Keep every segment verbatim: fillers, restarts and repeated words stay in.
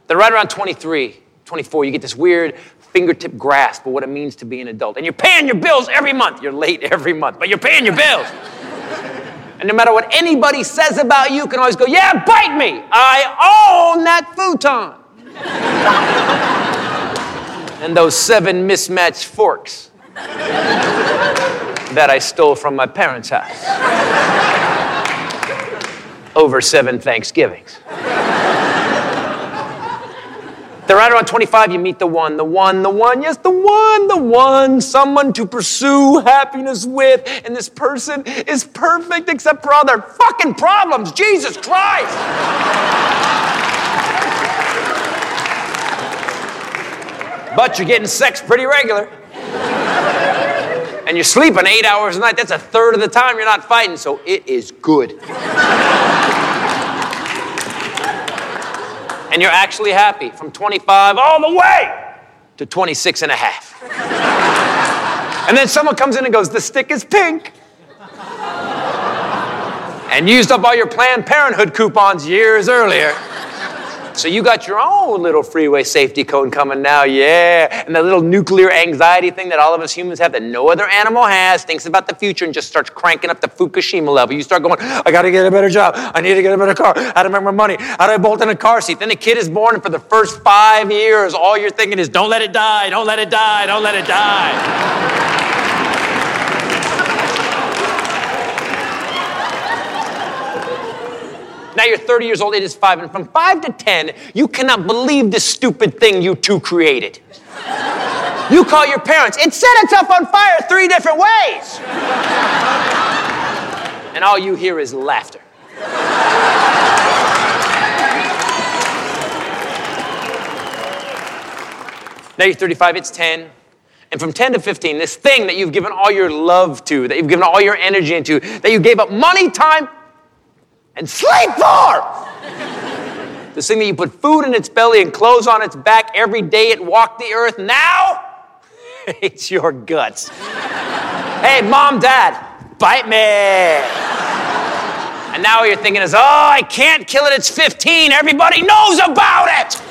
Then right around twenty-three, twenty-four, you get this weird fingertip grasp of what it means to be an adult. And you're paying your bills every month. You're late every month, but you're paying your bills. And no matter what anybody says about you, you can always go, yeah, bite me. I own that futon. And those seven mismatched forks that I stole from my parents' house over seven Thanksgivings. Then right around twenty-five, you meet the one, the one, the one, yes, the one, the one, someone to pursue happiness with, and this person is perfect except for all their fucking problems. Jesus Christ! But you're getting sex pretty regular. And you're sleeping eight hours a night. That's a third of the time you're not fighting, so it is good. And you're actually happy from twenty-five all the way to twenty-six and a half. And then someone comes in and goes, the stick is pink. And used up all your Planned Parenthood coupons years earlier. So you got your own little freeway safety cone coming now, yeah. And that little nuclear anxiety thing that all of us humans have that no other animal has, thinks about the future and just starts cranking up the Fukushima level. You start going, I gotta get a better job. I need to get a better car. How to make more money? How do I bolt in a car seat? Then the kid is born, and for the first five years, all you're thinking is, don't let it die, don't let it die, don't let it die. Now you're thirty years old, it is five, and from five to ten, you cannot believe this stupid thing you two created. You call your parents, it set itself on fire three different ways. And all you hear is laughter. Now you're thirty-five, it's ten. And from ten to fifteen, this thing that you've given all your love to, that you've given all your energy into, that you gave up money, time, and sleep for! This thing that you put food in its belly and clothes on its back every day it walked the earth, now it's your guts. Hey, mom, dad, bite me. And now what you're thinking is, oh, I can't kill it, it's fifteen, everybody knows about it!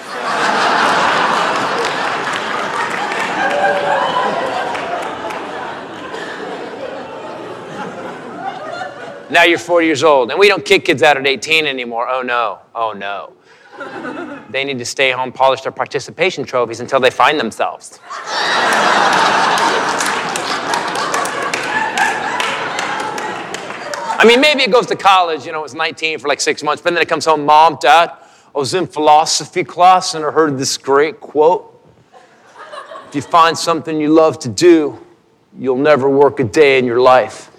Now you're forty years old, and we don't kick kids out at eighteen anymore. Oh no, oh no. They need to stay home, polish their participation trophies until they find themselves. I mean, maybe it goes to college, you know, it's nineteen for like six months, but then it comes home, Mom, Dad, I was in philosophy class and I heard this great quote. If you find something you love to do, you'll never work a day in your life.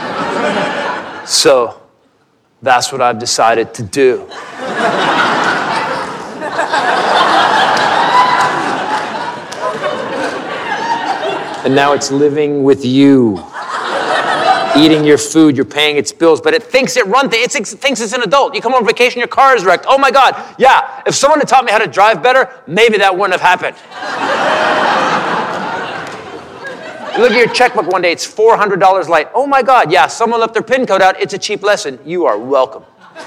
So, that's what I've decided to do. And now it's living with you. Eating your food, you're paying its bills, but it thinks it runs things. It thinks it's an adult. You come on vacation, your car is wrecked. Oh my God, yeah, if someone had taught me how to drive better, maybe that wouldn't have happened. You look at your checkbook one day, it's four hundred dollars light. Oh my God, yeah, someone left their PIN code out. It's a cheap lesson. You are welcome.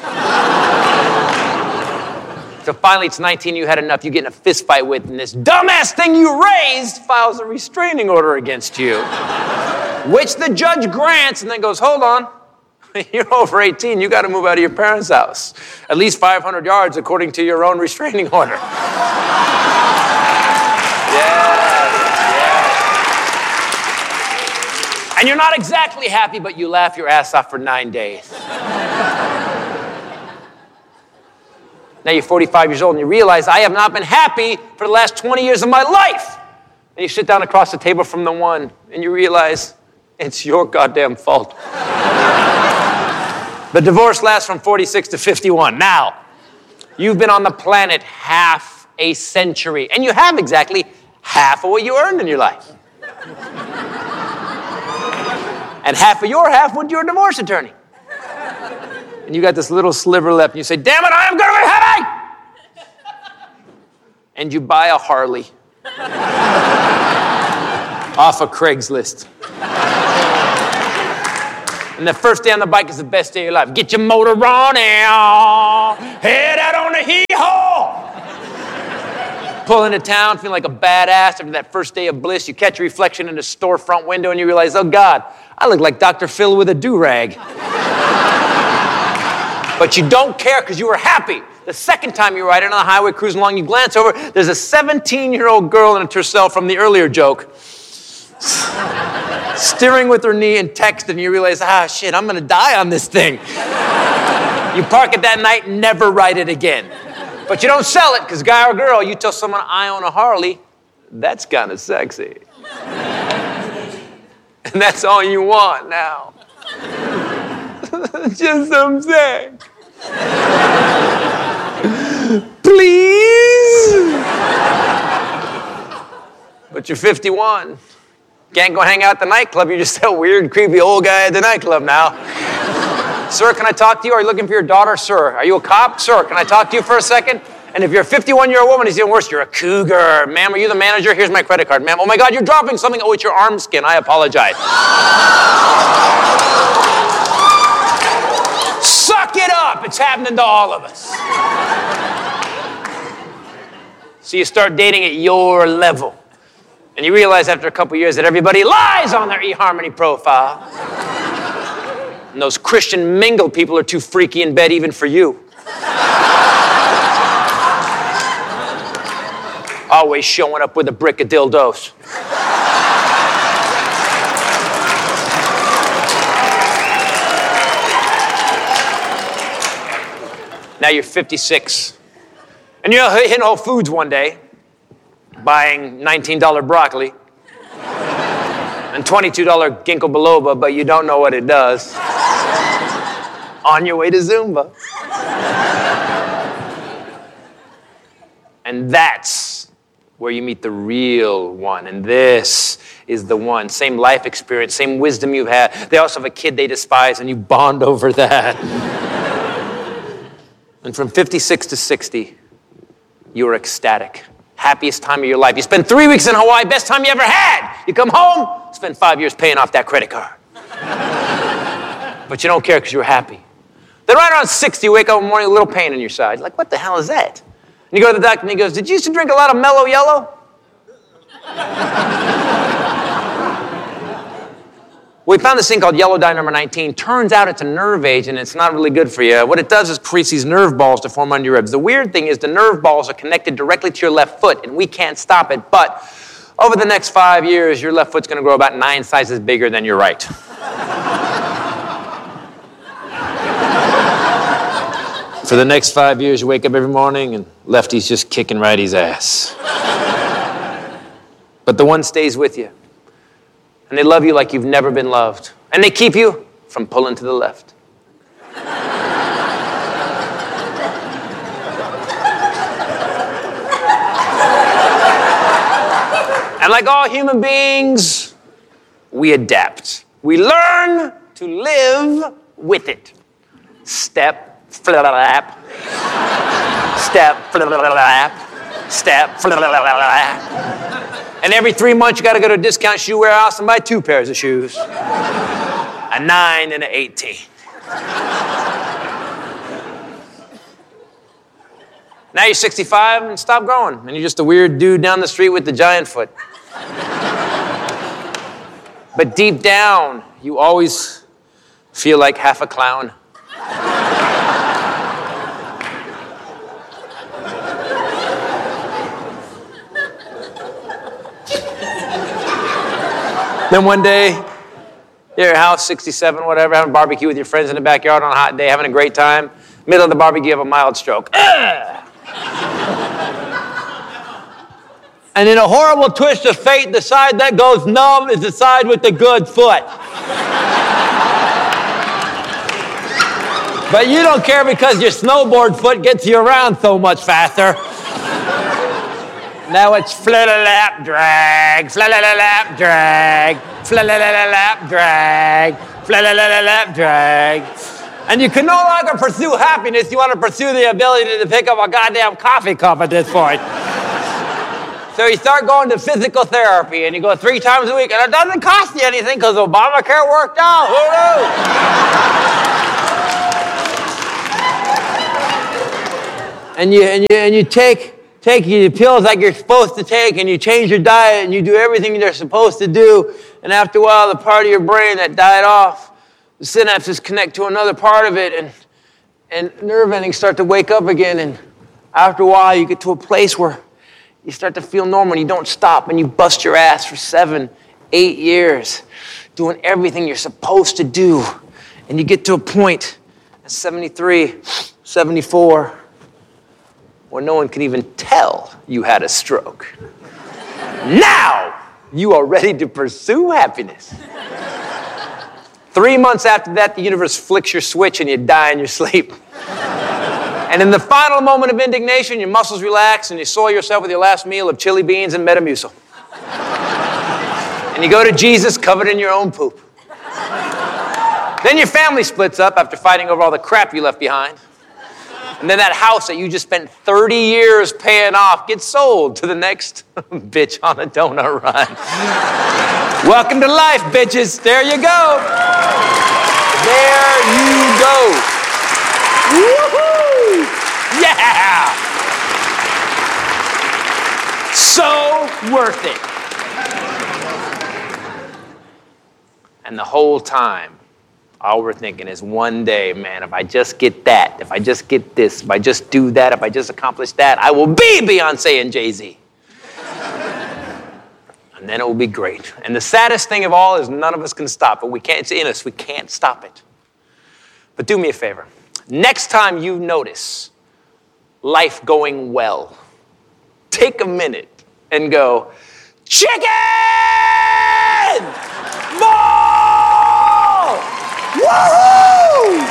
So finally, it's nineteen, you had enough. You get in a fist fight with, and this dumbass thing you raised files a restraining order against you, which the judge grants and then goes, hold on, you're over eighteen. You got to move out of your parents' house. At least five hundred yards according to your own restraining order. Yeah. And you're not exactly happy, but you laugh your ass off for nine days. Now you're forty-five years old and you realize, I have not been happy for the last twenty years of my life. And you sit down across the table from the one and you realize, it's your goddamn fault. The divorce lasts from forty-six to fifty-one. Now, you've been on the planet half a century, and you have exactly half of what you earned in your life. And half of your half went to your divorce attorney. And you got this little sliver left, and you say, damn it, I am going to be happy! And you buy a Harley off of Craigslist. And the first day on the bike is the best day of your life. Get your motor on, and head out on the hee-haw. Pull into town, feeling like a badass after that first day of bliss. You catch a reflection in the storefront window and you realize, oh God, I look like Doctor Phil with a do-rag. But you don't care because you were happy. The second time you're riding on the highway, cruising along, you glance over, there's a seventeen-year-old girl in a Tercel from the earlier joke, steering with her knee and texting, and you realize, ah, shit, I'm going to die on this thing. You park it that night and never ride it again. But you don't sell it because guy or girl, you tell someone I own a Harley, that's kind of sexy. And that's all you want now. Just some sex. Please? But you're fifty-one. Can't go hang out at the nightclub. You're just that weird, creepy old guy at the nightclub now. Sir, can I talk to you? Are you looking for your daughter? Sir, are you a cop? Sir, can I talk to you for a second? And if you're a fifty-one-year-old woman, he's even worse. You're a cougar. Ma'am, are you the manager? Here's my credit card. Ma'am, oh my God, you're dropping something. Oh, it's your arm skin. I apologize. Suck it up. It's happening to all of us. So you start dating at your level. And you realize after a couple years that everybody lies on their eHarmony profile. And those Christian mingle people are too freaky in bed even for you. Always showing up with a brick of dildos. Now you're fifty-six. And you're hitting Whole Foods one day, buying nineteen dollars broccoli and twenty-two dollars ginkgo biloba, but you don't know what it does. On your way to Zumba. And that's where you meet the real one. And this is the one. Same life experience, same wisdom you've had. They also have a kid they despise, and you bond over that. And from fifty-six to sixty, you are ecstatic. Happiest time of your life. You spend three weeks in Hawaii, best time you ever had. You come home, spend five years paying off that credit card. But you don't care because you're happy. Then right around sixty, you wake up in the morning with a little pain in your side. Like, what the hell is that? And you go to the doctor and he goes, did you used to drink a lot of Mellow Yellow? We found this thing called yellow dye number nineteen. Turns out it's a nerve agent and it's not really good for you. What it does is creates these nerve balls to form under your ribs. The weird thing is the nerve balls are connected directly to your left foot and we can't stop it. But over the next five years, your left foot's going to grow about nine sizes bigger than your right. For the next five years, you wake up every morning and lefty's just kicking righty's ass. But the one stays with you. And they love you like you've never been loved. And they keep you from pulling to the left. And like all human beings, we adapt. We learn to live with it. Step, flap. Step, flap. Step, flap. And every three months, you got to go to a discount shoe warehouse and buy two pairs of shoes. A nine and an eighteen. Now you're sixty-five and stop growing. And you're just a weird dude down the street with the giant foot. But deep down, you always feel like half a clown. Then one day, you're at your house, sixty-seven, whatever, having a barbecue with your friends in the backyard on a hot day, having a great time. Middle of the barbecue, you have a mild stroke. Ugh! And in a horrible twist of fate, the side that goes numb is the side with the good foot. But you don't care because your snowboard foot gets you around so much faster. Now it's fla-la-lap drag, fla-la-la-lap drag, fla-la-la-lap drag, fla-la-la-lap drag. And you can no longer pursue happiness, you want to pursue the ability to pick up a goddamn coffee cup at this point. So you start going to physical therapy and you go three times a week and it doesn't cost you anything because Obamacare worked out. Woo-hoo! And you, and you, and you take... take your pills like you're supposed to take, and you change your diet, and you do everything they're supposed to do, and after a while, the part of your brain that died off, the synapses connect to another part of it, and, and nerve endings start to wake up again, and after a while, you get to a place where you start to feel normal, and you don't stop, and you bust your ass for seven, eight years, doing everything you're supposed to do, and you get to a point at seventy-three, seventy-four, where no one can even tell you had a stroke. Now, you are ready to pursue happiness. Three months after that, the universe flicks your switch and you die in your sleep. And in the final moment of indignation, your muscles relax and you soil yourself with your last meal of chili beans and Metamucil. And you go to Jesus covered in your own poop. Then your family splits up after fighting over all the crap you left behind. And then that house that you just spent thirty years paying off gets sold to the next bitch on a donut run. Welcome to life, bitches. There you go. There you go. Woohoo! Yeah! So worth it. And the whole time, all we're thinking is one day, man, if I just get that, if I just get this, if I just do that, if I just accomplish that, I will be Beyonce and Jay-Z. And then it will be great. And the saddest thing of all is none of us can stop it. We can't, it's in us. We can't stop it. But do me a favor. Next time you notice life going well, take a minute and go, chicken! Ball! Woohoo!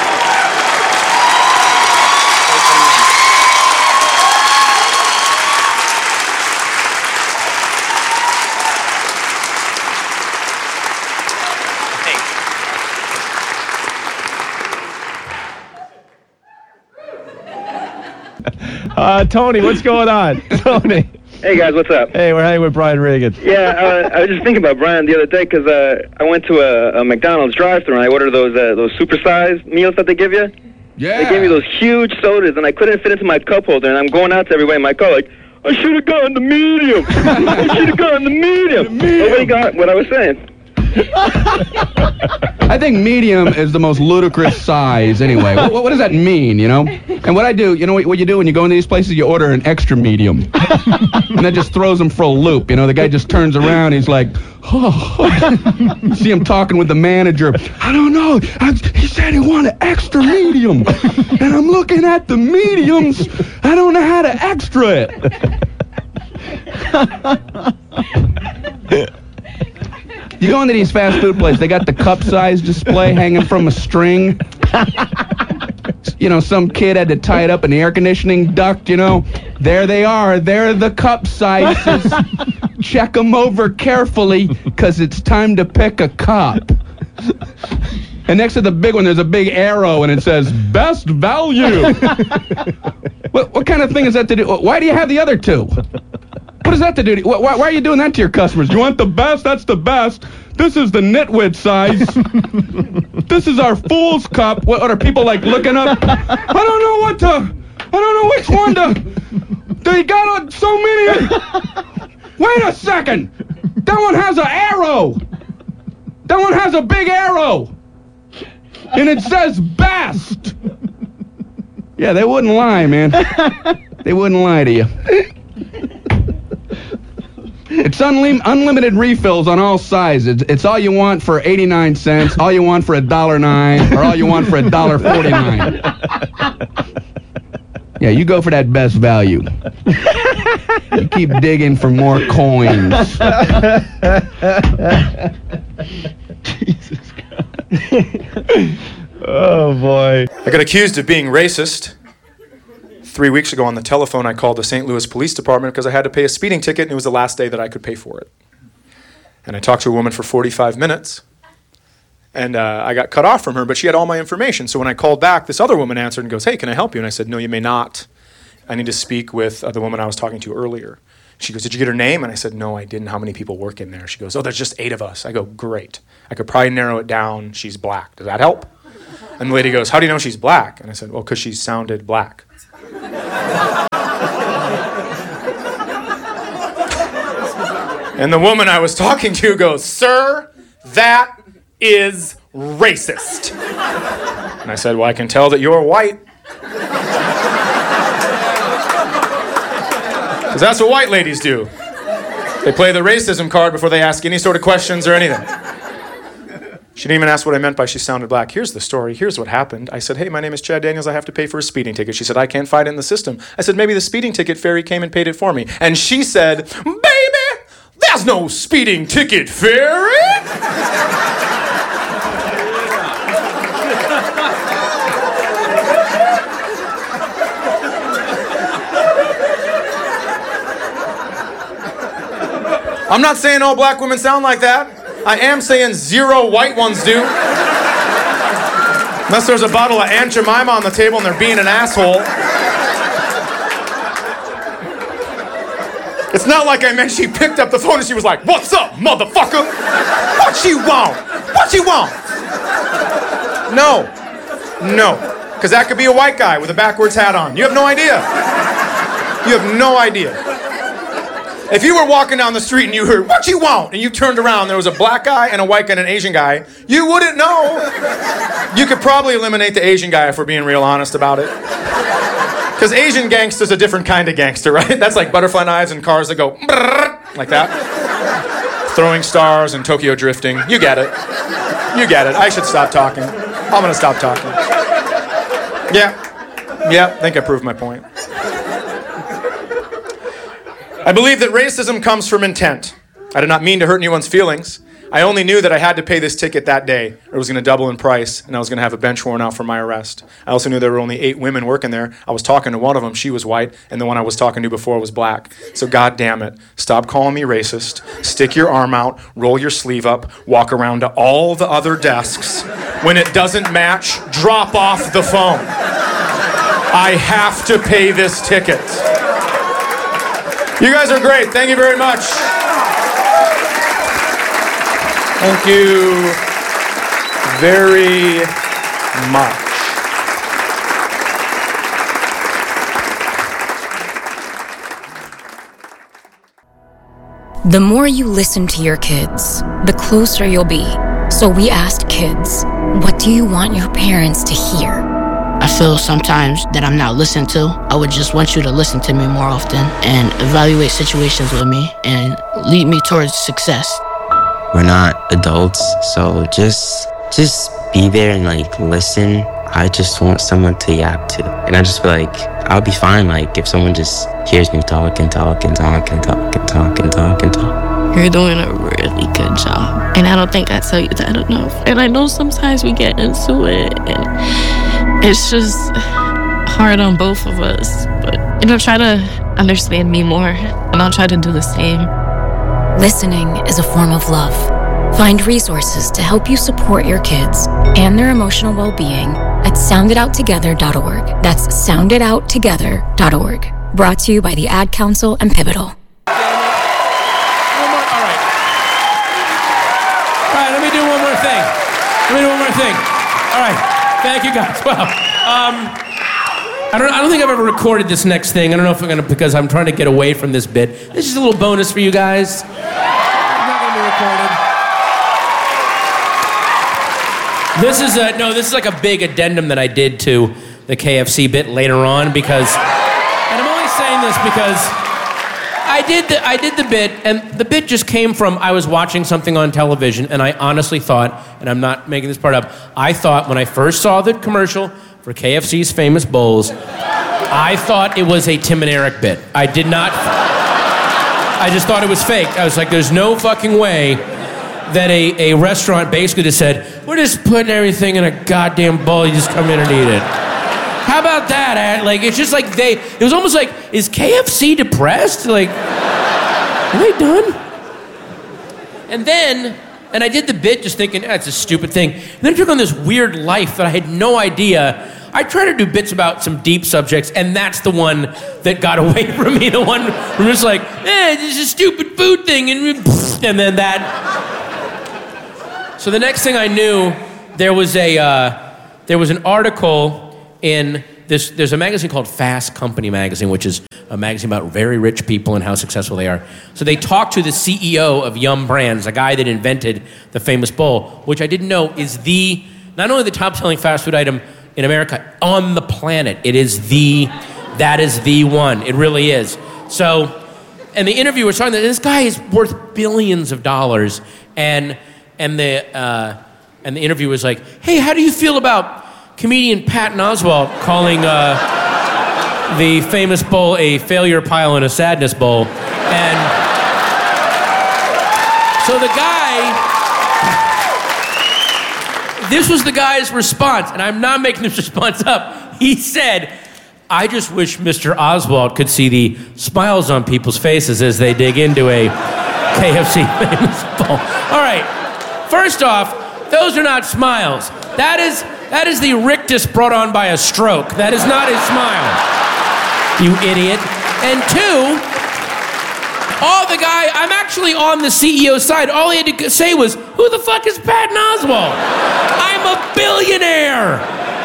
Uh, Tony, what's going on? Tony. Hey, guys, what's up? Hey, we're hanging with Brian Regan. Yeah, uh, I was just thinking about Brian the other day because uh, I went to a, a McDonald's drive-thru and I ordered those uh, those supersized meals that they give you. Yeah. They gave me those huge sodas and I couldn't fit into my cup holder, and I'm going out to everybody in my car like, I should have gotten the medium. I should have gotten the medium. the medium. Nobody got what I was saying. I think medium is the most ludicrous size anyway. What, what does that mean, you know? And what I do, you know what, what you do when you go into these places, you order an extra medium. And that just throws them for a loop. You know, the guy just turns around, he's like, oh. You see him talking with the manager. I don't know. I, he said he wanted extra medium. And I'm looking at the mediums. I don't know how to extra it. You go into these fast food places, they got the cup size display hanging from a string. You know, some kid had to tie it up in the air conditioning duct, you know. There they are. They're the cup sizes. Check them over carefully, because it's time to pick a cup. And next to the big one, there's a big arrow, and it says, best value. what, what kind of thing is that to do? Why do you have the other two? What does that to do? To, why, why are you doing that to your customers? You want the best? That's the best. This is the nitwit size. This is our fool's cup. What, what are people like looking up? I don't know what to. I don't know which one to. They got uh, so many. Wait a second. That one has an arrow. That one has a big arrow. And it says best. Yeah, they wouldn't lie, man. They wouldn't lie to you. It's unlim- unlimited refills on all sizes. It's all you want for eighty-nine cents, all you want for a dollar nine, or all you want for a dollar forty-nine. Yeah, you go for that best value. You keep digging for more coins. Jesus Christ. Oh, boy. I got accused of being racist. Three weeks ago on the telephone, I called the Saint Louis Police Department because I had to pay a speeding ticket, and it was the last day that I could pay for it. And I talked to a woman for forty-five minutes, and uh, I got cut off from her, but she had all my information. So when I called back, this other woman answered and goes, hey, can I help you? And I said, no, you may not. I need to speak with uh, the woman I was talking to earlier. She goes, did you get her name? And I said, no, I didn't. How many people work in there? She goes, oh, there's just eight of us. I go, great. I could probably narrow it down. She's black. Does that help? And the lady goes, how do you know she's black? And I said, well, because she sounded black. And the woman I was talking to goes, "Sir, that is racist." And I said, "Well, I can tell that you're white." Because that's what white ladies do. They play the racism card before they ask any sort of questions or anything. She didn't even ask what I meant by she sounded black. "Here's the story. Here's what happened." I said, "Hey, my name is Chad Daniels. I have to pay for a speeding ticket." She said, "I can't find it in the system." I said, "Maybe the speeding ticket fairy came and paid it for me." And she said, "Baby, there's no speeding ticket fairy." I'm not saying all black women sound like that. I am saying zero white ones do. Unless there's a bottle of Aunt Jemima on the table and they're being an asshole. It's not like I meant she picked up the phone and she was like, "What's up, motherfucker? What you want? What you want?" No. No. Because that could be a white guy with a backwards hat on. You have no idea. You have no idea. If you were walking down the street and you heard, "What you want?" and you turned around, there was a black guy and a white guy and an Asian guy, you wouldn't know. You could probably eliminate the Asian guy if we're being real honest about it. Because Asian gangster's a different kind of gangster, right? That's like butterfly knives and cars that go like that. Throwing stars and Tokyo drifting. You get it. You get it. I should stop talking. I'm gonna stop talking. Yeah. Yeah, I think I proved my point. I believe that racism comes from intent. I did not mean to hurt anyone's feelings. I only knew that I had to pay this ticket that day, or it was going to double in price, and I was going to have a bench warrant out for my arrest. I also knew there were only eight women working there. I was talking to one of them. She was white, and the one I was talking to before was black. So God damn it, stop calling me racist. Stick your arm out, roll your sleeve up, walk around to all the other desks. When it doesn't match, drop off the phone. I have to pay this ticket. You guys are great. Thank you very much. Thank you very much. The more you listen to your kids, the closer you'll be. So we asked kids, what do you want your parents to hear? I feel sometimes that I'm not listened to. I would just want you to listen to me more often and evaluate situations with me and lead me towards success. We're not adults, so just just be there and like listen. I just want someone to yap to. And I just feel like I'll be fine like if someone just hears me talk and talk and talk and talk and talk and talk and talk. You're doing a really good job. And I don't think I tell you that enough. And I know sometimes we get into it and it's just hard on both of us. But, you know, try to understand me more and I'll try to do the same. Listening is a form of love. Find resources to help you support your kids and their emotional well-being at sound it out together dot org. That's sound it out together dot org. Brought to you by the Ad Council and Pivotal. All right. All right, let me do one more thing. Let me do one more thing. All right. Thank you, guys. Wow. Um, I don't. I don't think I've ever recorded this next thing. I don't know if I'm gonna because I'm trying to get away from this bit. This is a little bonus for you guys. It's not gonna be recorded. This is a no. This is like a big addendum that I did to the K F C bit later on because, and I'm only saying this because I did the I did the bit, and the bit just came from I was watching something on television, and I honestly thought, and I'm not making this part up, I thought when I first saw the commercial for K F C's famous bowls, I thought it was a Tim and Eric bit. I did not. I just thought it was fake. I was like, there's no fucking way that a, a restaurant basically just said, we're just putting everything in a goddamn bowl, you just come in and eat it. How about that? Like, it's just like they, it was almost like, is K F C depressed? Like, are they done? And then, and I did the bit just thinking, that's a stupid thing. And then I took on this weird life that I had no idea. I try to do bits about some deep subjects, and that's the one that got away from me. The one where I'm just like, eh, this is a stupid food thing, and, and then that. So the next thing I knew, there was a, uh, there was an article in this, there's a magazine called Fast Company Magazine, which is a magazine about very rich people and how successful they are. So they talked to the C E O of Yum Brands, a guy that invented the famous bowl, which I didn't know is the, not only the top-selling fast food item in America, on the planet. It is the, that is the one. It really is. So, and the interviewer was talking that this guy is worth billions of dollars, and and the uh, and the interviewer was like, "Hey, how do you feel about comedian Patton Oswalt calling uh, the famous bowl a failure pile and a sadness bowl?" And so the guy, this was the guy's response, and I'm not making this response up. He said, "I just wish Mister Oswalt could see the smiles on people's faces as they dig into a K F C famous bowl." All right, first off, those are not smiles. That is that is the rictus brought on by a stroke. That is not a smile, you idiot. And two, all the guy, I'm actually on the C E O side. All he had to say was, "Who the fuck is Patton Oswalt? I'm a billionaire."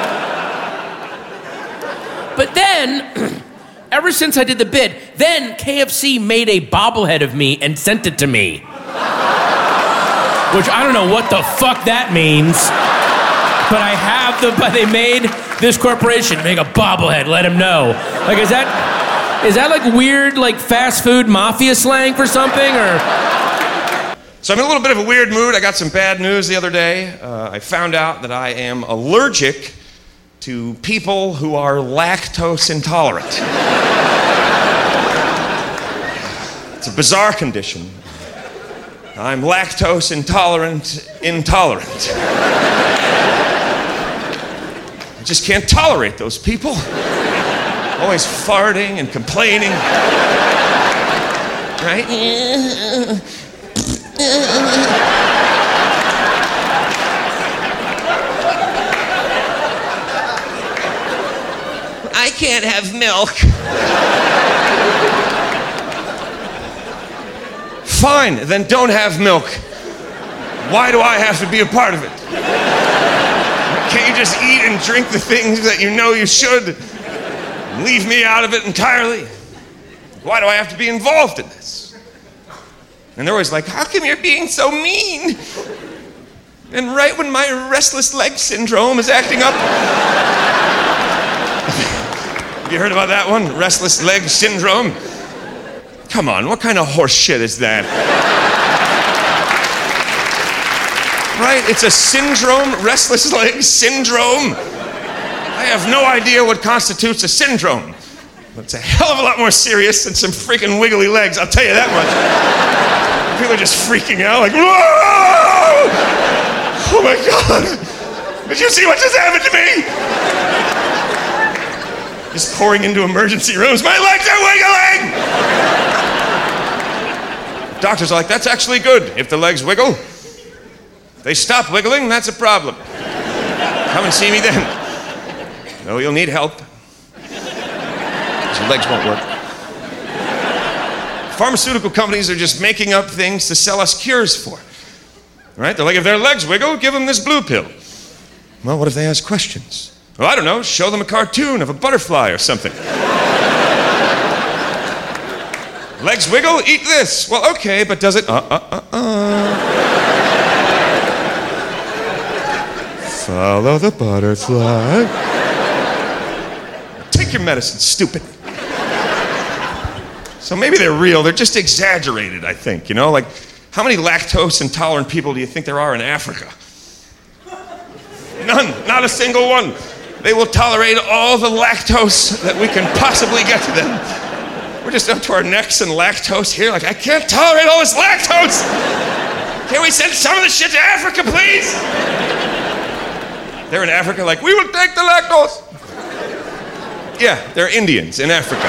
But then, ever since I did the bit, then K F C made a bobblehead of me and sent it to me. Which I don't know what the fuck that means. But I have the, but they made this corporation make a bobblehead, let him know. Like, is that, is that like weird, like fast food mafia slang for something, or? So I'm in a little bit of a weird mood. I got some bad news the other day. Uh, I found out that I am allergic to people who are lactose intolerant. It's a bizarre condition. I'm lactose intolerant, intolerant. I just can't tolerate those people. Always farting and complaining. Right? I can't have milk. Fine, then don't have milk. Why do I have to be a part of it? Can't you just eat and drink the things that you know you should? Leave me out of it entirely? Why do I have to be involved in this? And they're always like, "How come you're being so mean?" And right when my restless leg syndrome is acting up. Have you heard about that one? Restless leg syndrome? Come on, what kind of horse shit is that? Right? It's a syndrome, restless leg syndrome. I have no idea what constitutes a syndrome. But it's a hell of a lot more serious than some freaking wiggly legs, I'll tell you that much. People are just freaking out like, "Whoa! Oh my God! Did you see what just happened to me?" Just pouring into emergency rooms. "My legs are wiggling!" Doctors are like, "That's actually good. If the legs wiggle, if they stop wiggling, that's a problem. Come and see me then. No, you'll need help. Your legs won't work." Pharmaceutical companies are just making up things to sell us cures for. Right? They're like, if their legs wiggle, give them this blue pill. Well, what if they ask questions? Well, I don't know, show them a cartoon of a butterfly or something. Legs wiggle, eat this. Well, okay, but does it? Uh, uh, uh, uh. Follow the butterfly. Take your medicine, stupid. So maybe they're real, they're just exaggerated, I think, you know? Like, how many lactose intolerant people do you think there are in Africa? None, not a single one. They will tolerate all the lactose that we can possibly get to them. We're just up to our necks in lactose here, like, I can't tolerate all this lactose! Can we send some of this shit to Africa, please? They're in Africa like, we will take the lactose. Yeah, they're Indians in Africa.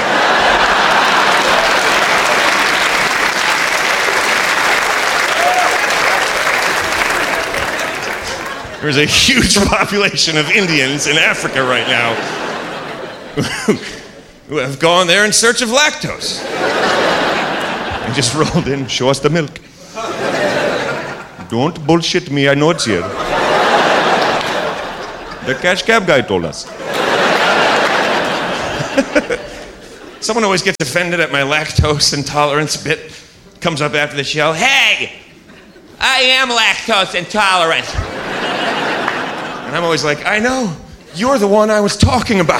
There's a huge population of Indians in Africa right now who have gone there in search of lactose. And just rolled in, show us the milk. Don't bullshit me, I know it's here. The cash cab guy told us. Someone always gets offended at my lactose intolerance bit. Comes up after the show, hey, I am lactose intolerant. And I'm always like, I know, you're the one I was talking about.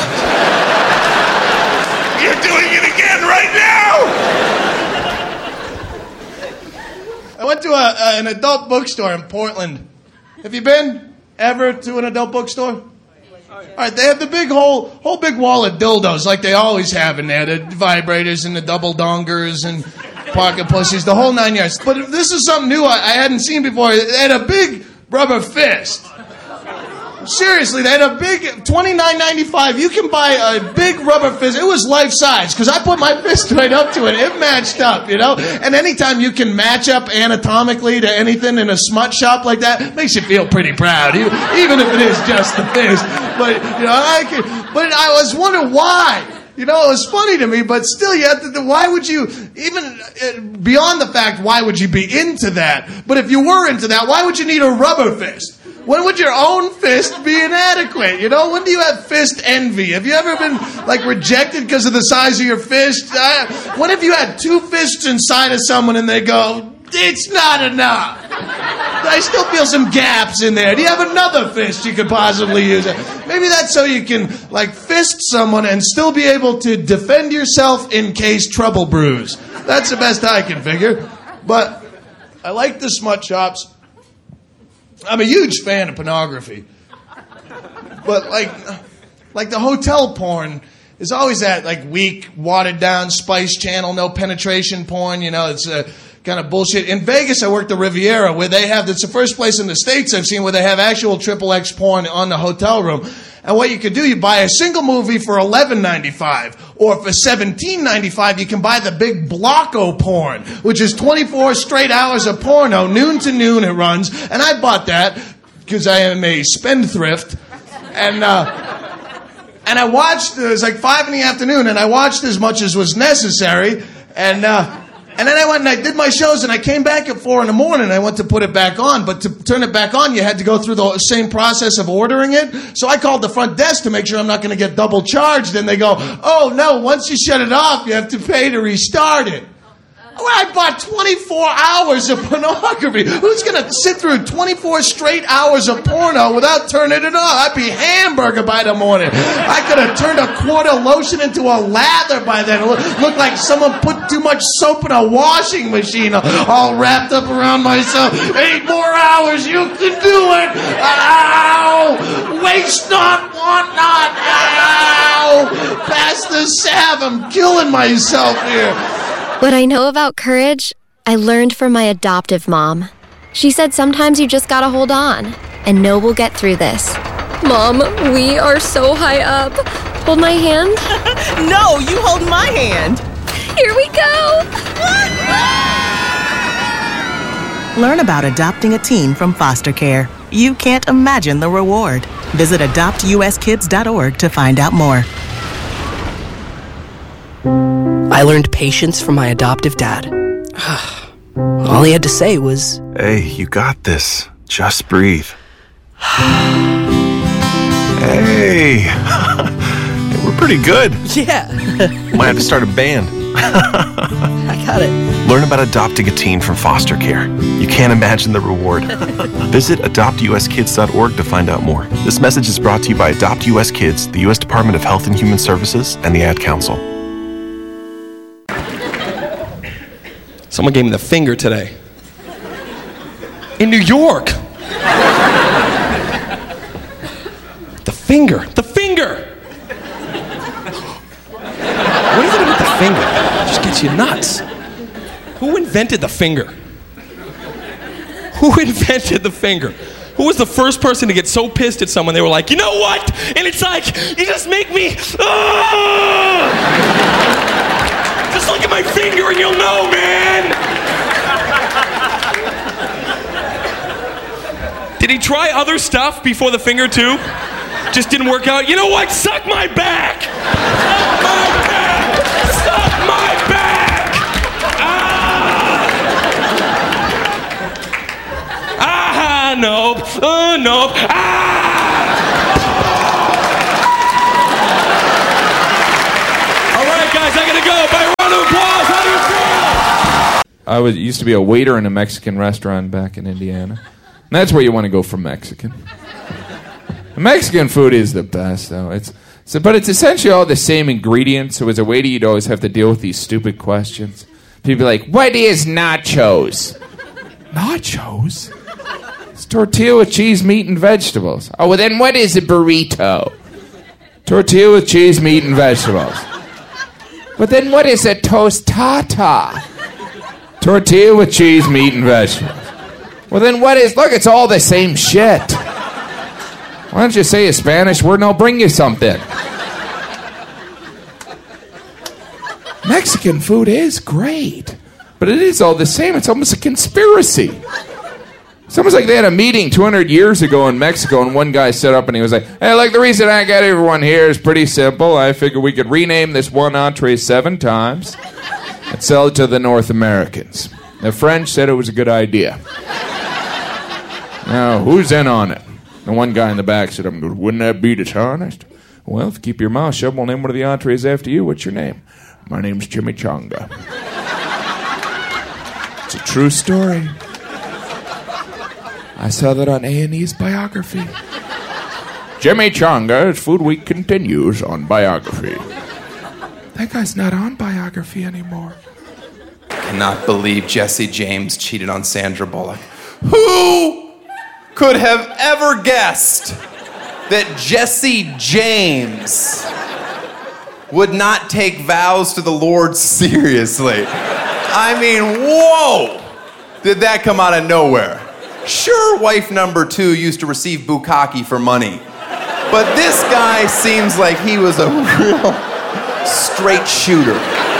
You're doing it again right now! I went to a, a, an adult bookstore in Portland. Have you been ever to an adult bookstore? All right, they have the big whole whole big wall of dildos like they always have in there. The vibrators and the double dongers and pocket pussies, the whole nine yards. But this is something new I, I hadn't seen before. They had a big rubber fist. Seriously, they had a big twenty-nine ninety-five. You can buy a big rubber fist. It was life size because I put my fist right up to it. It matched up, you know. And anytime you can match up anatomically to anything in a smut shop like that, it makes you feel pretty proud, even, even if it is just the fist. But you know, I could, but I was wondering why. You know, it was funny to me, but still, you have to, why would you, even uh, beyond the fact, why would you be into that? But if you were into that, why would you need a rubber fist? When would your own fist be inadequate? You know, when do you have fist envy? Have you ever been, like, rejected because of the size of your fist? Uh, when have you had two fists inside of someone and they go, it's not enough? I still feel some gaps in there. Do you have another fist you could possibly use? Maybe that's so you can, like, fist someone and still be able to defend yourself in case trouble brews. That's the best I can figure. But I like the smut shops. I'm a huge fan of pornography. But, like, like the hotel porn is always that, like, weak, watered-down Spice Channel, no penetration porn. You know, it's uh, kind of bullshit. In Vegas, I worked the Riviera, where they have, it's the first place in the States I've seen where they have actual triple X porn on the hotel room. And what you could do, you buy a single movie for eleven ninety-five, or for seventeen ninety-five, you can buy the big Blocko porn, which is twenty-four straight hours of porno, noon to noon it runs. And I bought that because I am a spendthrift, and uh, and I watched. It was like five in the afternoon, and I watched as much as was necessary, and. Uh, And then I went and I did my shows, and I came back at four in the morning, and I went to put it back on. But to turn it back on, you had to go through the same process of ordering it. So I called the front desk to make sure I'm not going to get double charged. And they go, oh, no, once you shut it off, you have to pay to restart it. Well, I bought twenty-four hours of pornography. Who's going to sit through twenty-four straight hours of porno without turning it off? I'd be hamburger by the morning. I could have turned a quart of lotion into a lather by then. It looked like someone put too much soap in a washing machine, all wrapped up around myself. Eight more hours, you can do it. Ow! Waste not, want not. Ow! Pass the salve. I'm killing myself here. What I know about courage, I learned from my adoptive mom. She said sometimes you just gotta hold on and know we'll get through this. Mom, we are so high up. Hold my hand. No, you hold my hand. Here we go. Learn about adopting a teen from foster care. You can't imagine the reward. Visit adopt u s kids dot org to find out more. I learned patience from my adoptive dad. All he had to say was, hey, you got this. Just breathe. Hey, we're pretty good. Yeah. Might have to start a band. I got it. Learn about adopting a teen from foster care. You can't imagine the reward. Visit adopt u s kids dot org to find out more. This message is brought to you by Adopt U S Kids, the U S Department of Health and Human Services, and the Ad Council. Someone gave me the finger today. In New York. The finger. The finger! What is it about the finger? It just gets you nuts. Who invented the finger? Who invented the finger? Who was the first person to get so pissed at someone they were like, you know what? And it's like, you just make me... Ah! Just look at my finger and you'll know, man! Did he try other stuff before the finger, too? Just didn't work out? You know what? Suck my back! Suck my back! Suck my back! Ah! Ah, nope. Oh, nope. Ah! I was used to be a waiter in a Mexican restaurant back in Indiana. And that's where you want to go for Mexican. Mexican food is the best, though. It's so, but it's essentially all the same ingredients. So as a waiter, you'd always have to deal with these stupid questions. People be like, "What is nachos?" Nachos? It's tortilla with cheese, meat, and vegetables. Oh, well, then what is a burrito? Tortilla with cheese, meat, and vegetables. But then what is a tostata? Tortilla with cheese, meat, and vegetables. Well, then what is... Look, it's all the same shit. Why don't you say a Spanish word and I'll bring you something? Mexican food is great, but it is all the same. It's almost a conspiracy. It's almost like they had a meeting two hundred years ago in Mexico, and one guy stood up and he was like, "Hey, like the reason I got everyone here is pretty simple. I figured we could rename this one entree seven times and sell it to the North Americans." The French said it was a good idea. Now, who's in on it? The one guy in the back said, "I'm good. Wouldn't that be dishonest?" "Well, if you keep your mouth shut, we'll name one of the entrees after you. What's your name?" "My name's Chimichanga." It's a true story. I saw that on A and E's biography. Chimichanga's Food Week continues on biography. That guy's not on biography anymore. I cannot believe Jesse James cheated on Sandra Bullock. Who could have ever guessed that Jesse James would not take vows to the Lord seriously? I mean, whoa! Did that come out of nowhere? Sure, wife number two used to receive bukkake for money, but this guy seems like he was a real straight shooter.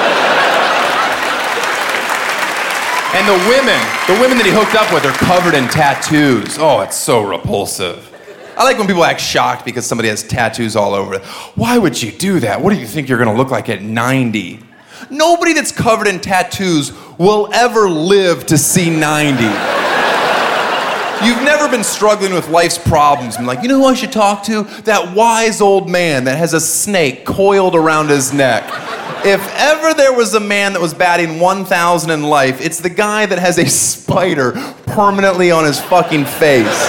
And the women, the women that he hooked up with are covered in tattoos. Oh, it's so repulsive. I like when people act shocked because somebody has tattoos all over it. Why would you do that? What do you think you're gonna look like at ninety? Nobody that's covered in tattoos will ever live to see ninety. You've never been struggling with life's problems and like, you know who I should talk to? That wise old man that has a snake coiled around his neck. If ever there was a man that was batting one thousand in life, it's the guy that has a spider permanently on his fucking face.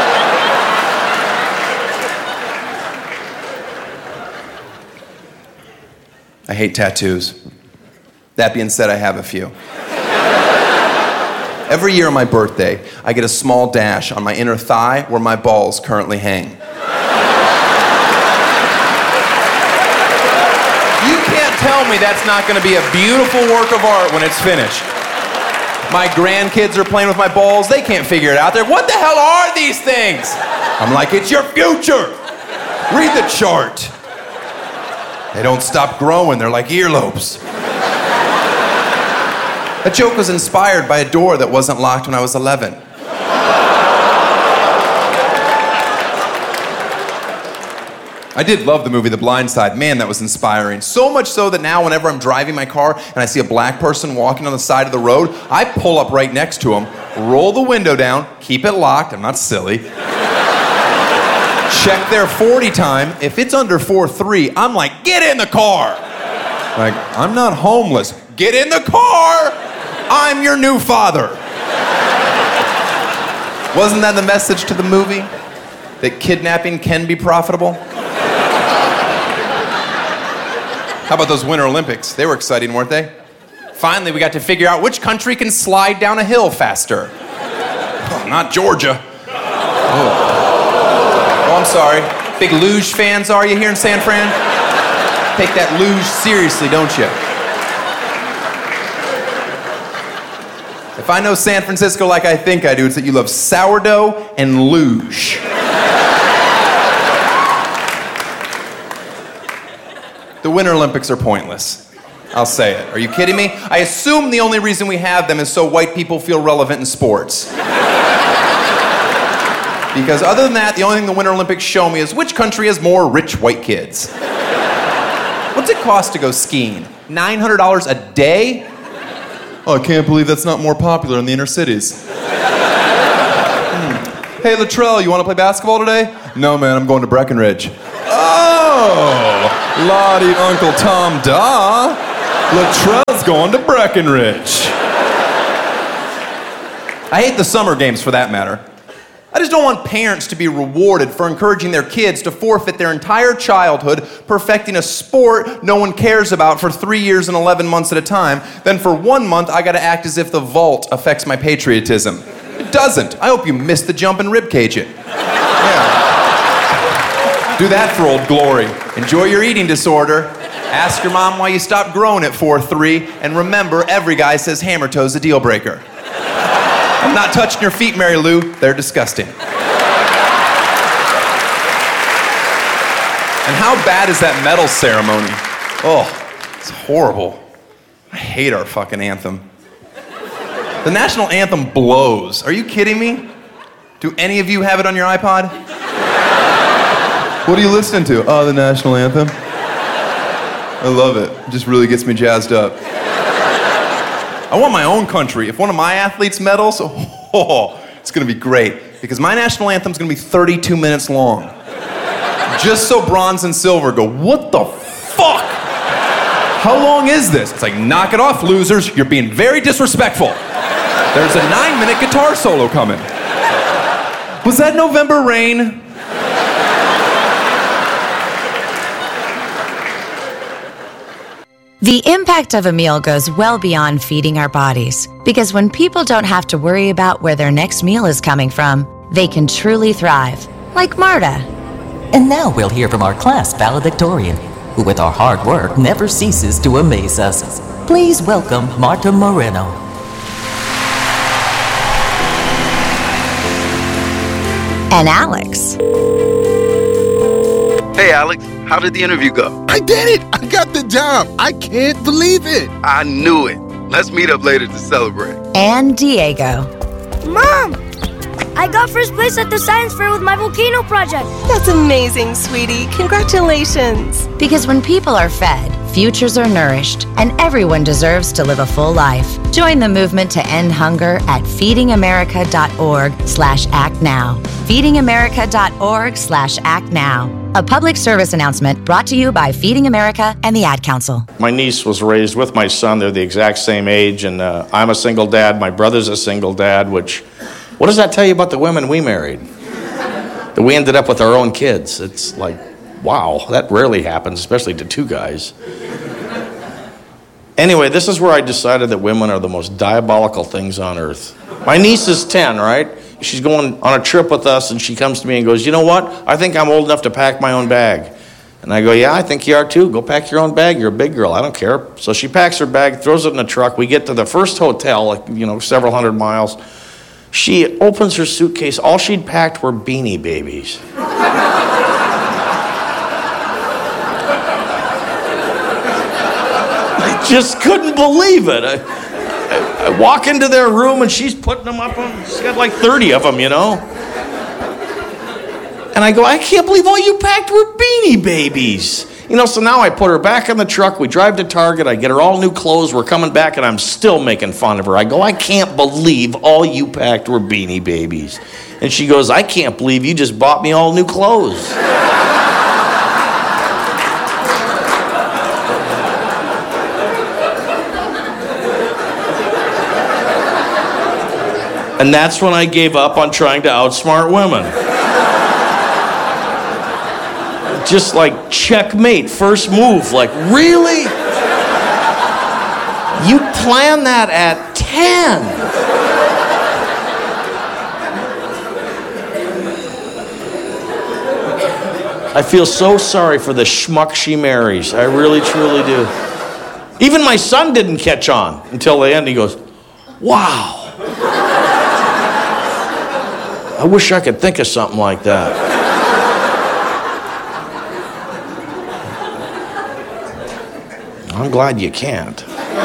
I hate tattoos. That being said, I have a few. Every year on my birthday, I get a small dash on my inner thigh where my balls currently hang. You can't tell me that's not going to be a beautiful work of art when it's finished. My grandkids are playing with my balls. They can't figure it out. They're, what the hell are these things? I'm like, it's your future. Read the chart. They don't stop growing. They're like earlobes. That joke was inspired by a door that wasn't locked when I was eleven. I did love the movie The Blind Side. Man, that was inspiring. So much so that now whenever I'm driving my car and I see a black person walking on the side of the road, I pull up right next to him, roll the window down, keep it locked, I'm not silly, check their forty time. If it's under four three, I'm like, get in the car. Like, I'm not homeless. Get in the car. I'm your new father. Wasn't that the message to the movie? That kidnapping can be profitable? How about those Winter Olympics? They were exciting, weren't they? Finally, we got to figure out which country can slide down a hill faster. Oh, not Georgia. Oh. Oh, I'm sorry. Big luge fans are you here in San Fran? Take that luge seriously, don't you? If I know San Francisco like I think I do, it's that you love sourdough and luge. The Winter Olympics are pointless. I'll say it. Are you kidding me? I assume the only reason we have them is so white people feel relevant in sports. Because other than that, the only thing the Winter Olympics show me is which country has more rich white kids. What's it cost to go skiing? nine hundred dollars a day? Oh, I can't believe that's not more popular in the inner cities. hmm. Hey, Latrell, you want to play basketball today? No, man, I'm going to Breckenridge. Oh, Lottie Uncle Tom Da. Latrell's going to Breckenridge. I hate the summer games for that matter. I just don't want parents to be rewarded for encouraging their kids to forfeit their entire childhood perfecting a sport no one cares about for three years and eleven months at a time. Then for one month, I gotta act as if the vault affects my patriotism. It doesn't. I hope you missed the jump and ribcage it. Yeah. Do that for Old Glory. Enjoy your eating disorder. Ask your mom why you stopped growing at four three, and remember, every guy says hammer toe's a deal breaker. I'm not touching your feet, Mary Lou. They're disgusting. And how bad is that medal ceremony? Oh, it's horrible. I hate our fucking anthem. The national anthem blows. Are you kidding me? Do any of you have it on your iPod? What are you listening to? Oh, the national anthem. I love it. It just really gets me jazzed up. I want my own country. If one of my athletes medals, oh, it's gonna be great. Because my national anthem's gonna be thirty-two minutes long. Just so bronze and silver go, what the fuck? How long is this? It's like, knock it off, losers. You're being very disrespectful. There's a nine-minute guitar solo coming. Was that November Rain? The impact of a meal goes well beyond feeding our bodies, because when people don't have to worry about where their next meal is coming from, they can truly thrive, like Marta. And now we'll hear from our class valedictorian, who with our hard work never ceases to amaze us. Please welcome Marta Moreno. And Alex. Hey, Alex. How did the interview go? I did it! I got the job! I can't believe it! I knew it. Let's meet up later to celebrate. And Diego. Mom! I got first place at the science fair with my volcano project. That's amazing, sweetie. Congratulations. Because when people are fed, futures are nourished, and everyone deserves to live a full life. Join the movement to end hunger at feedingamerica.org slash act now. feedingamerica.org slash act now. A public service announcement brought to you by Feeding America and the Ad Council. My niece was raised with my son. They're the exact same age, and uh, I'm a single dad. My brother's a single dad, which, what does that tell you about the women we married? That we ended up with our own kids. It's like, wow, that rarely happens, especially to two guys. Anyway, this is where I decided that women are the most diabolical things on earth. My niece is ten, right? She's going on a trip with us, and she comes to me and goes, you know what? I think I'm old enough to pack my own bag. And I go, yeah, I think you are too. Go pack your own bag. You're a big girl. I don't care. So she packs her bag, throws it in the truck. We get to the first hotel, like, you know, several hundred miles. She opens her suitcase. All she'd packed were Beanie Babies. I just couldn't believe it. I, I walk into their room and she's putting them up on, she's got like thirty of them, you know. And I go, I can't believe all you packed were Beanie Babies. You know, so now I put her back in the truck, we drive to Target, I get her all new clothes, we're coming back, and I'm still making fun of her. I go, I can't believe all you packed were Beanie Babies. And she goes, I can't believe you just bought me all new clothes. And that's when I gave up on trying to outsmart women. Just like checkmate, first move. Like, really? You planned that at ten. I feel so sorry for the schmuck she marries. I really, truly do. Even my son didn't catch on until the end. He goes, wow. I wish I could think of something like that. I'm glad you can't.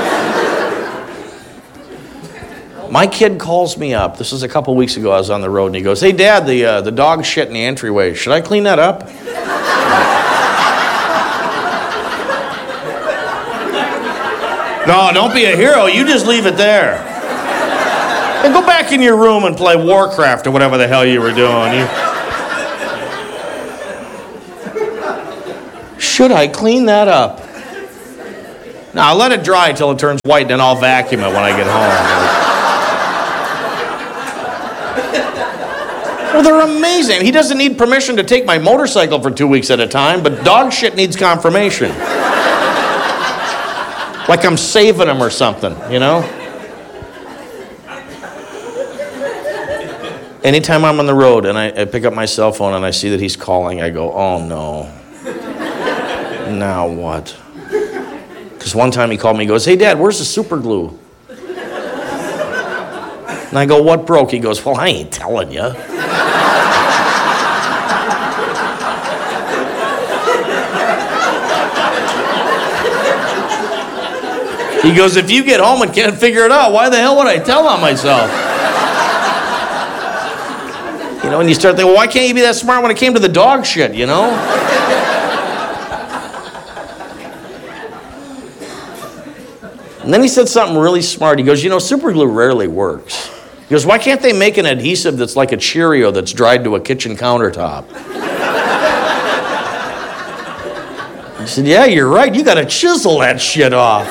My kid calls me up. This is a couple weeks ago. I was on the road, and he goes, hey, Dad, the, uh, the dog shit in the entryway. Should I clean that up? No, don't be a hero. You just leave it there. And go back in your room and play Warcraft or whatever the hell you were doing. You... Should I clean that up? No, I'll let it dry until it turns white, and then I'll vacuum it when I get home. Well, they're amazing. He doesn't need permission to take my motorcycle for two weeks at a time, but dog shit needs confirmation. Like I'm saving him or something, you know? Anytime I'm on the road and I, I pick up my cell phone and I see that he's calling, I go, oh no. Now what? Because one time he called me, he goes, hey Dad, where's the super glue? And I go, what broke? He goes, well, I ain't telling you. He goes, if you get home and can't figure it out, why the hell would I tell on myself? You know, and you start thinking, well, why can't you be that smart when it came to the dog shit, you know? And then he said something really smart. He goes, you know, super glue rarely works. He goes, why can't they make an adhesive that's like a Cheerio that's dried to a kitchen countertop? He said, yeah, you're right. You got to chisel that shit off.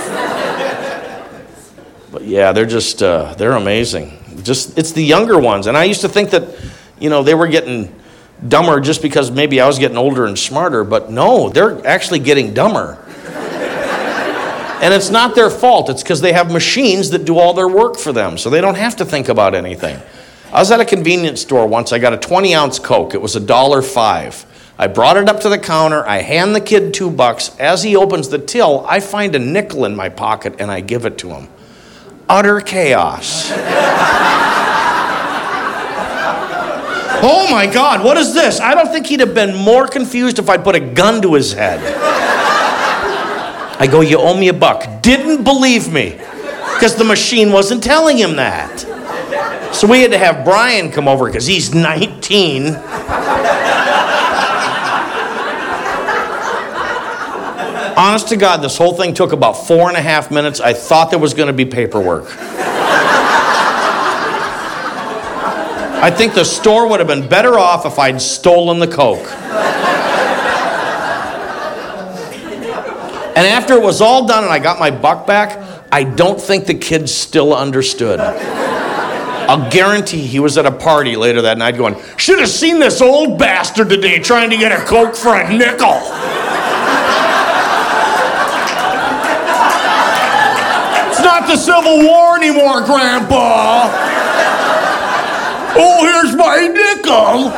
But yeah, they're just, uh, they're amazing. Just, it's the younger ones. And I used to think that, you know, they were getting dumber just because maybe I was getting older and smarter. But no, they're actually getting dumber. And it's not their fault. It's because they have machines that do all their work for them. So they don't have to think about anything. I was at a convenience store once. I got a twenty ounce Coke. It was a dollar five. I brought it up to the counter. I hand the kid two bucks. As he opens the till, I find a nickel in my pocket and I give it to him. Utter chaos. Oh my God, what is this? I don't think he'd have been more confused if I'd put a gun to his head. I go, you owe me a buck. Didn't believe me because the machine wasn't telling him that. So we had to have Brian come over because he's nineteen. Honest to God, this whole thing took about four and a half minutes. I thought there was going to be paperwork. I think the store would have been better off if I'd stolen the Coke. And after it was all done and I got my buck back, I don't think the kid still understood. I'll guarantee he was at a party later that night going, should have seen this old bastard today trying to get a Coke for a nickel. It's not the Civil War anymore, Grandpa. Oh, here's my nickel.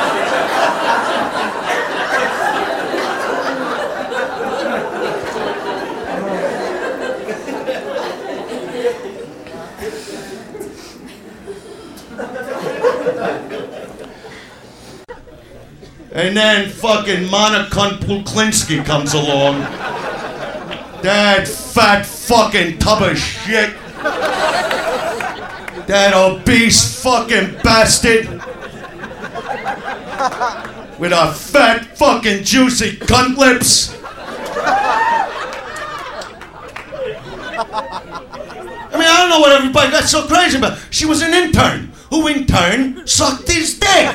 And then fucking Monica Puklinski comes along. That fat fucking tub of shit. That obese fucking bastard. With her fat fucking juicy cunt lips. I mean, I don't know what everybody got so crazy about. She was an intern, who in turn sucked his dick.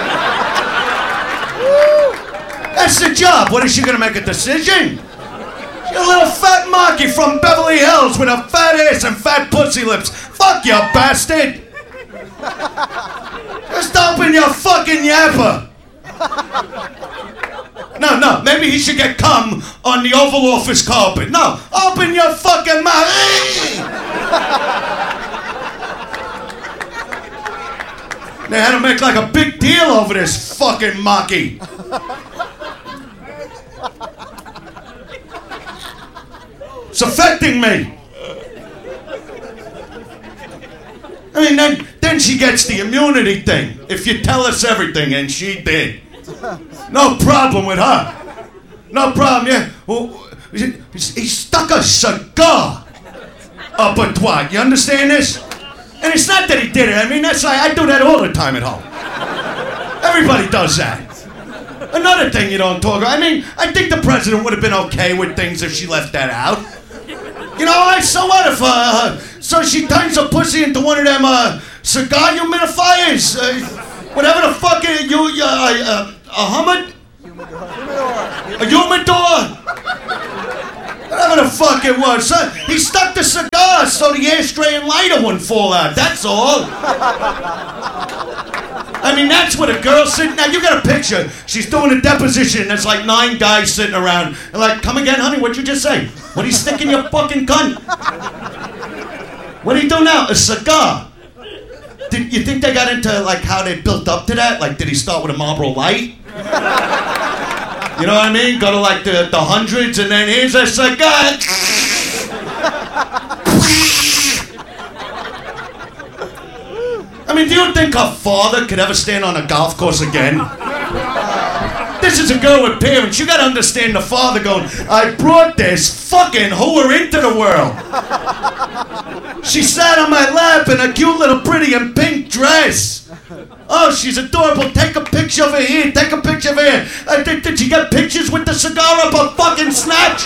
That's the job. What, is she gonna make a decision? She's a little fat monkey from Beverly Hills with a fat ass and fat pussy lips. Fuck you, bastard. Just open your fucking yapper. No, no, maybe he should get cum on the Oval Office carpet. No, open your fucking mouth. They had to make like a big deal over this fucking monkey. It's affecting me. I mean, then, then she gets the immunity thing. If you tell us everything, and she did. No problem with her. No problem, yeah. Well, he stuck a cigar up her twat. You understand this? And it's not that he did it. I mean, that's like, I do that all the time at home. Everybody does that. Another thing you don't talk about. I mean, I think the president would have been okay with things if she left that out. You know, I, so what if, uh, so she turns her pussy into one of them, uh, cigar humidifiers? Uh, whatever the fuck, uh, you, uh, uh, a humid? A humidor? Whatever the fuck it was. So he stuck the cigar so the ashtray and lighter wouldn't fall out. That's all. I I mean, that's what a girl's sitting. Now, you got a picture. She's doing a deposition. There's like nine guys sitting around. And like, come again, honey? What'd you just say? What are you sticking your fucking gun? What do you do now? A cigar. Did you think they got into like how they built up to that? Like, did he start with a Marlboro Light? You know what I mean? Go to like the, the hundreds and then here's a cigar. I mean, do you think her father could ever stand on a golf course again? This is a girl with parents. You gotta understand the father going, I brought this fucking whore into the world. She sat on my lap in a cute little pretty and pink dress. Oh, she's adorable. Take a picture of her here. Take a picture of her here. Uh, did, did she get pictures with the cigar up her fucking snatch?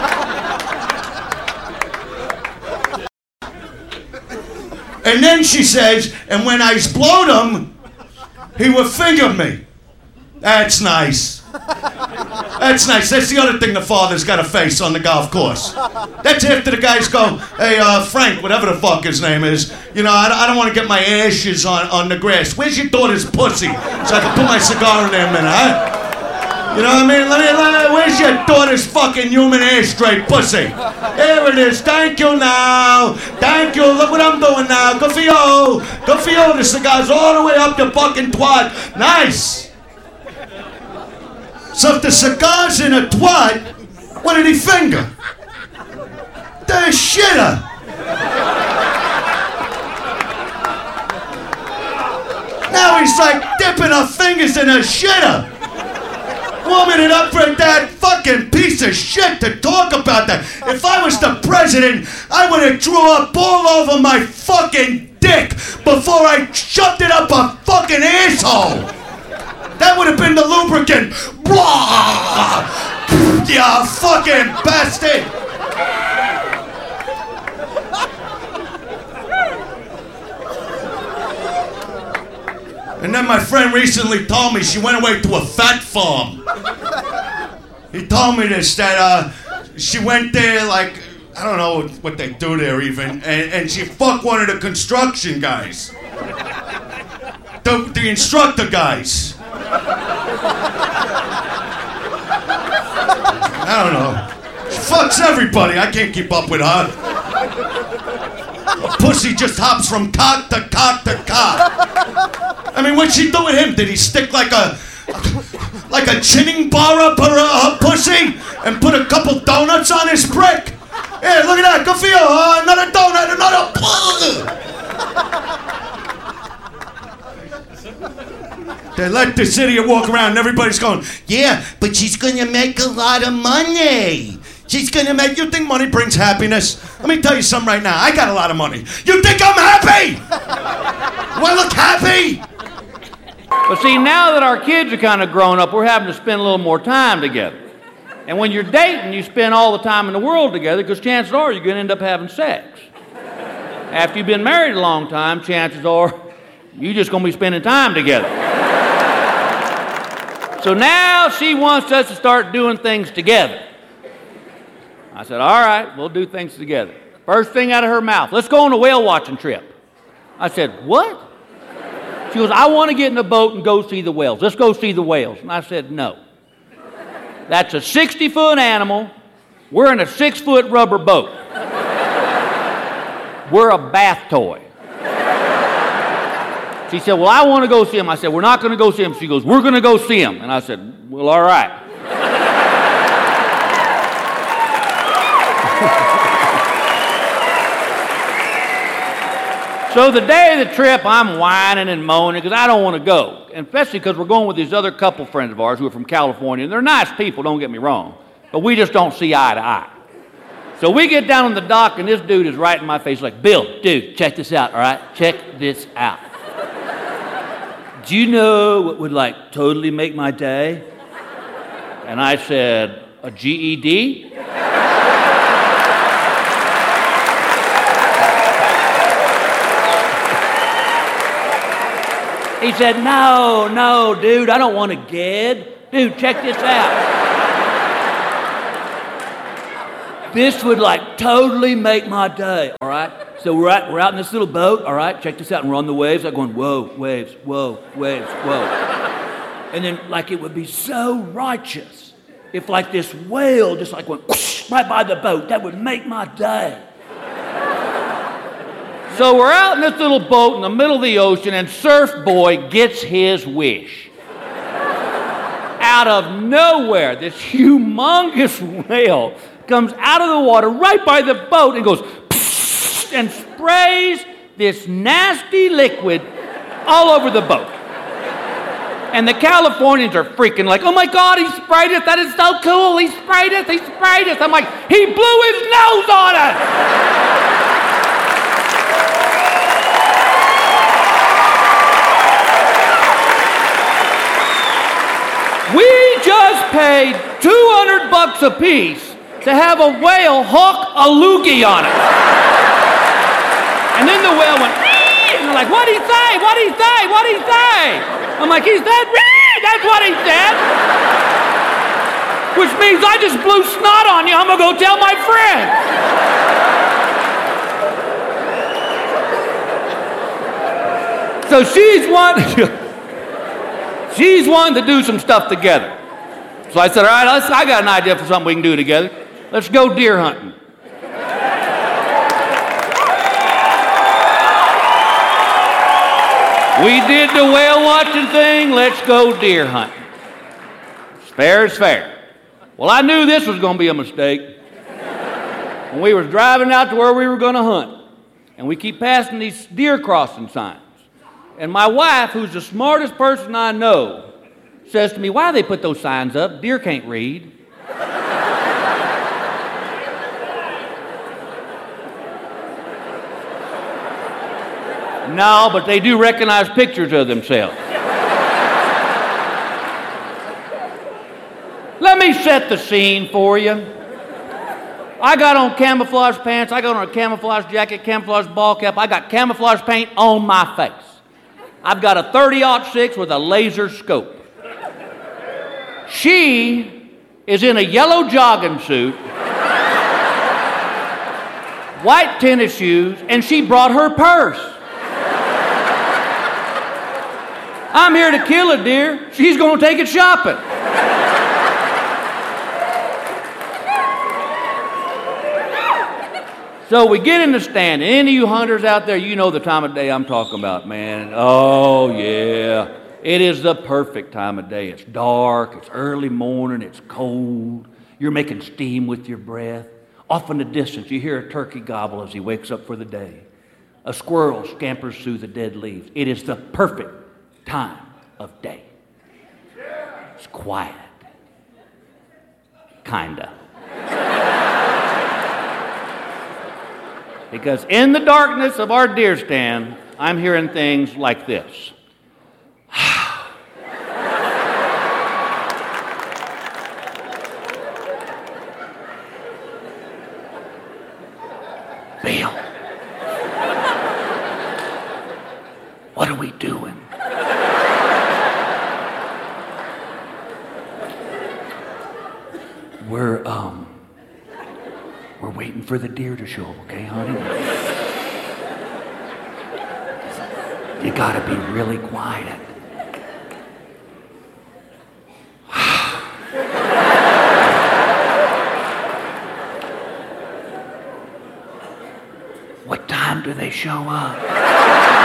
And then she says, and when I explode him, he would finger me. That's nice. That's nice. That's the other thing the father's got to face on the golf course. That's after the guys go, hey, uh, Frank, whatever the fuck his name is, you know, I, I don't want to get my ashes on, on the grass. Where's your daughter's pussy? So I can put my cigar in there a minute, huh? You know what I mean? Let me, let me, where's your daughter's fucking human ashtray pussy? Here it is. Thank you now. Thank you. Look what I'm doing now. Good for you. Good for you. The cigar's all the way up your fucking twat. Nice. So if the cigar's in a twat, what did he finger? The shitter. Now he's like dipping her fingers in her shitter. Warming it up for that fucking piece of shit to talk about that. If I was the president, I would have drew up all over my fucking dick before I shoved it up a fucking asshole. That would have been the lubricant. Blah! You fucking bastard! And then my friend recently told me she went away to a fat farm. He told me this, that uh, she went there like, I don't know what they do there even, and, and she fucked one of the construction guys. The, the instructor guys. I don't know. She fucks everybody. I can't keep up with her. A pussy just hops from cock to cock to cock. I mean, what'd she do with him? Did he stick like a like a chinning bar up her, uh, her pussy and put a couple donuts on his prick? Hey, look at that. Good for you. Uh, another donut, another. They let this idiot walk around and everybody's going, yeah, but she's gonna make a lot of money. She's gonna make, you think money brings happiness? Let me tell you something right now. I got a lot of money. You think I'm happy? Do I look happy? But see, now that our kids are kind of grown up, we're having to spend a little more time together. And when you're dating, you spend all the time in the world together because chances are you're gonna end up having sex. After you've been married a long time, chances are you're just gonna be spending time together. So now she wants us to start doing things together. I said, all right, we'll do things together. First thing out of her mouth, let's go on a whale watching trip. I said, what? She goes, I want to get in a boat and go see the whales. Let's go see the whales. And I said, no. That's a sixty-foot animal. We're in a six-foot rubber boat. We're a bath toy. She said, well, I want to go see him. I said, we're not going to go see him. She goes, we're going to go see him. And I said, well, all right. So the day of the trip, I'm whining and moaning because I don't want to go. And especially because we're going with these other couple friends of ours who are from California. And they're nice people, don't get me wrong. But we just don't see eye to eye. So we get down on the dock, and this dude is right in my face like, Bill, dude, check this out, all right? Check this out. Do you know what would, like, totally make my day? And I said, a G E D? He said, no, no, dude, I don't want to get. Dude, check this out. This would like totally make my day, all right? So we're out, we're out in this little boat, all right? Check this out, and we're on the waves. I'm going, whoa, waves, whoa, waves, whoa. And then like it would be so righteous if like this whale just like went whoosh, right by the boat. That would make my day. So we're out in this little boat in the middle of the ocean, and Surf Boy gets his wish. Out of nowhere, this humongous whale comes out of the water right by the boat and goes and sprays this nasty liquid all over the boat. And the Californians are freaking like, oh my God, he sprayed us. That is so cool. He sprayed us. He sprayed us. I'm like, he blew his nose on us. We just paid two hundred bucks a piece to have a whale hook a loogie on it. And then the whale went, Ree! And they're like, what'd he say? What'd he say? What'd he say? I'm like, he said, Ree! That's what he said. Which means I just blew snot on you. I'm gonna go tell my friend. So she's one. She's wanting to do some stuff together. So I said, all right, let's, I got an idea for something we can do together. Let's go deer hunting. We did the whale watching thing. Let's go deer hunting. Fair is fair. Well, I knew this was going to be a mistake. When we were driving out to where we were going to hunt, and we keep passing these deer crossing signs. And my wife, who's the smartest person I know, says to me, why do they put those signs up? Deer can't read. No, but they do recognize pictures of themselves. Let me set the scene for you. I got on camouflage pants, I got on a camouflage jacket, camouflage ball cap, I got camouflage paint on my face. I've got a thirty aught six with a laser scope. She is in a yellow jogging suit, white tennis shoes, and she brought her purse. I'm here to kill a deer. She's going to take it shopping. So we get in the stand. Any of you hunters out there, you know the time of day I'm talking about, man. Oh, yeah. It is the perfect time of day. It's dark, it's early morning, it's cold. You're making steam with your breath. Off in the distance, you hear a turkey gobble as he wakes up for the day. A squirrel scampers through the dead leaves. It is the perfect time of day. It's quiet. Kinda. Because in the darkness of our deer stand, I'm hearing things like this. Bill, what are we doing? We're, um, We're waiting for the deer to show up, okay, honey? You gotta be really quiet. What time do they show up?